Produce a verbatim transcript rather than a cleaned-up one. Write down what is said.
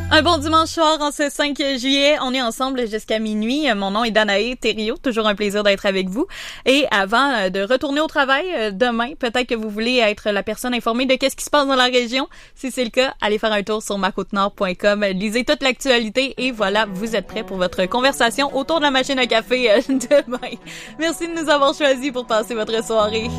Un bon dimanche soir en ce cinq juillet. On est ensemble jusqu'à minuit. Mon nom est Danae Thériault. Toujours un plaisir d'être avec vous. Et avant de retourner au travail demain, peut-être que vous voulez être la personne informée de qu'est-ce qui se passe dans la région. Si c'est le cas, allez faire un tour sur ma côte nord point com. Lisez toute l'actualité et voilà, vous êtes prêts pour votre conversation autour de la machine à café demain. Merci de nous avoir choisis pour passer votre soirée.